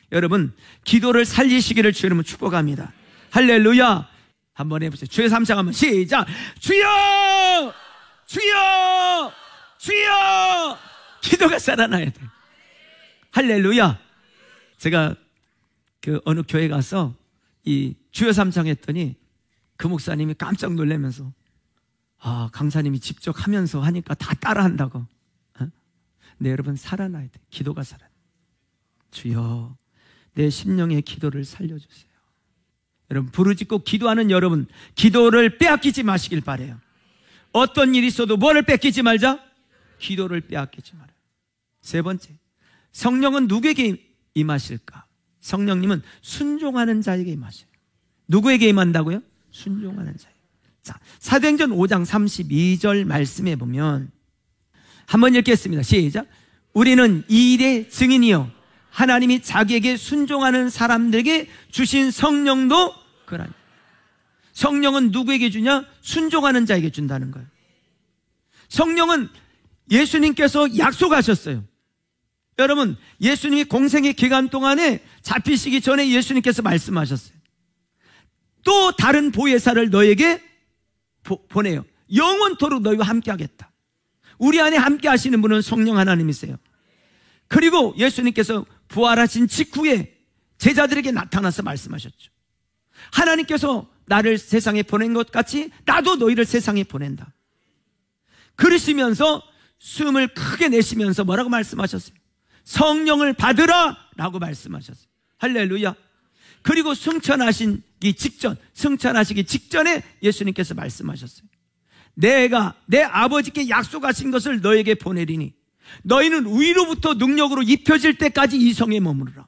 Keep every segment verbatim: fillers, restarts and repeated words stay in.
여러분, 기도를 살리시기를 주의 이름으로 축복합니다. 할렐루야. 한번 해보세요. 주의 삼창 한번 시작. 주여! 주여! 주여! 기도가 살아나야 돼. 할렐루야. 제가 그 어느 교회 가서 이 주여 삼창 했더니 그 목사님이 깜짝 놀라면서, 아, 강사님이 직접 하면서 하니까 다 따라 한다고. 어? 네, 여러분, 살아나야 돼. 기도가 살아나. 주여, 내 심령의 기도를 살려주세요. 여러분, 부르짖고 기도하는 여러분, 기도를 빼앗기지 마시길 바라요. 어떤 일이 있어도 뭐를 뺏기지 말자? 기도를 빼앗기지 말아요. 세 번째, 성령은 누구에게 임하실까? 성령님은 순종하는 자에게 임하셔요. 누구에게 임한다고요? 순종하는 자예요. 자, 사도행전 오 장 삼십이 절 말씀에 보면 한번 읽겠습니다. 시작. 우리는 이 일의 증인이요 하나님이 자기에게 순종하는 사람들에게 주신 성령도 그러니. 성령은 누구에게 주냐? 순종하는 자에게 준다는 거예요. 성령은 예수님께서 약속하셨어요. 여러분, 예수님이 공생의 기간 동안에 잡히시기 전에 예수님께서 말씀하셨어요. 또 다른 보혜사를 너에게 보, 보내요. 영원토록 너희와 함께 하겠다. 우리 안에 함께 하시는 분은 성령 하나님이세요. 그리고 예수님께서 부활하신 직후에 제자들에게 나타나서 말씀하셨죠. 하나님께서 나를 세상에 보낸 것 같이 나도 너희를 세상에 보낸다. 그러시면서 숨을 크게 내쉬면서 뭐라고 말씀하셨어요? 성령을 받으라 라고 말씀하셨어요. 할렐루야. 그리고 승천하시기 직전, 승천하시기 직전에 예수님께서 말씀하셨어요. 내가 내 아버지께 약속하신 것을 너에게 보내리니 너희는 위로부터 능력으로 입혀질 때까지 이 성에 머무르라.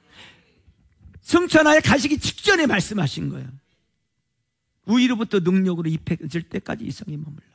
승천하여 가시기 직전에 말씀하신 거예요. 위로부터 능력으로 입혀질 때까지 이 성에 머물라.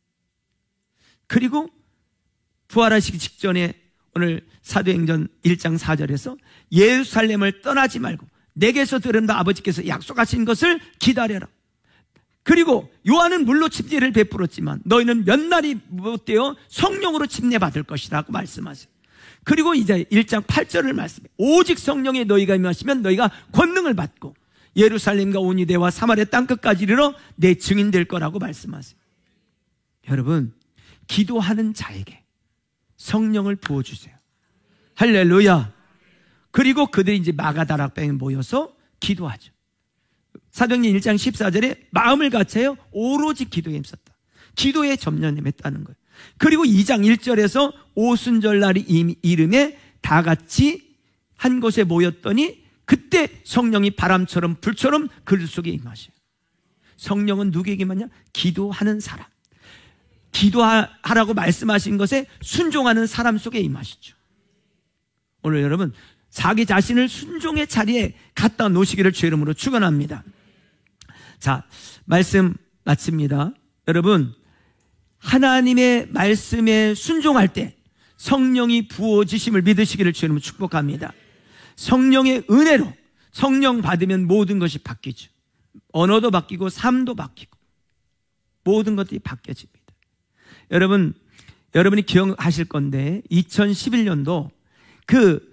그리고 부활하시기 직전에 오늘 사도행전 일 장 사 절에서 예루살렘을 떠나지 말고 내게서 들은 바 아버지께서 약속하신 것을 기다려라. 그리고 요한은 물로 침례를 베풀었지만 너희는 몇 날이 못되어 성령으로 침례 받을 것이다 고 말씀하세요. 그리고 이제 일 장 팔 절을 말씀해. 오직 성령에 너희가 임하시면 너희가 권능을 받고 예루살렘과 온 유대와 사마리아 땅끝까지 이르러 내 증인 될 거라고 말씀하세요. 여러분, 기도하는 자에게 성령을 부어주세요. 할렐루야. 그리고 그들이 이제 마가다락방에 모여서 기도하죠. 사도행전 일 장 십사 절에 마음을 같이하여 오로지 기도에 힘썼다. 기도에 전념했다는 거예요. 그리고 이 장 일 절에서 오순절날이 이름에 다 같이 한 곳에 모였더니 그때 성령이 바람처럼 불처럼 그들 속에 임하셔요. 성령은 누구에게 임하냐? 기도하는 사람. 기도하라고 말씀하신 것에 순종하는 사람 속에 임하시죠. 오늘 여러분, 자기 자신을 순종의 자리에 갖다 놓으시기를 주의 이름으로 축원합니다. 자, 말씀 마칩니다. 여러분, 하나님의 말씀에 순종할 때 성령이 부어지심을 믿으시기를 주의 이름으로 축복합니다. 성령의 은혜로 성령 받으면 모든 것이 바뀌죠. 언어도 바뀌고 삶도 바뀌고 모든 것들이 바뀌어집니다. 여러분, 여러분이 기억하실 건데 이천십일 년도 그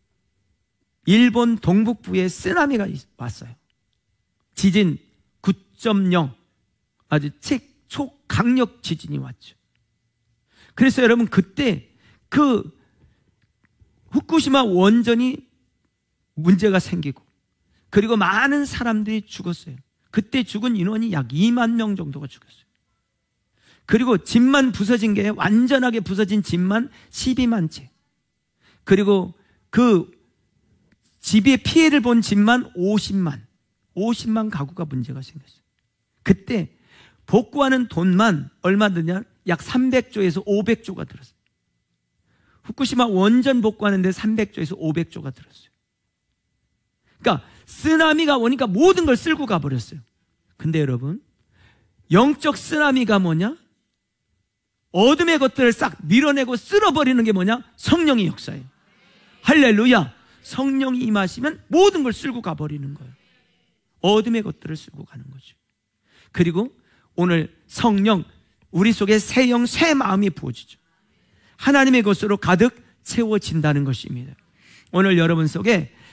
일본 동북부에 쓰나미가 왔어요. 지진 구 점 영, 아주 초강력 지진이 왔죠. 그래서 여러분, 그때 그 후쿠시마 원전이 문제가 생기고 그리고 많은 사람들이 죽었어요. 그때 죽은 인원이 약 이만 명 정도가 죽었어요. 그리고 집만 부서진 게, 완전하게 부서진 집만 십이만 채. 그리고 그 집에 피해를 본 집만 오십만, 오십만 가구가 문제가 생겼어요. 그때 복구하는 돈만 얼마 드냐? 약 삼백 조에서 오백 조가 들었어요. 후쿠시마 원전 복구하는데 삼백 조에서 오백 조가 들었어요. 그러니까 쓰나미가 오니까 모든 걸 쓸고 가버렸어요. 근데 여러분, 영적 쓰나미가 뭐냐? 어둠의 것들을 싹 밀어내고 쓸어버리는 게 뭐냐? 성령의 역사예요. 할렐루야. 성령이 임하시면 모든 걸 쓸고 가버리는 거예요. 어둠의 것들을 쓸고 가는 거죠. 그리고 오늘 성령, 우리 속에 새 영, 새 마음이 부어지죠. 하나님의 것으로 가득 채워진다는 것입니다. 오늘 여러분 속에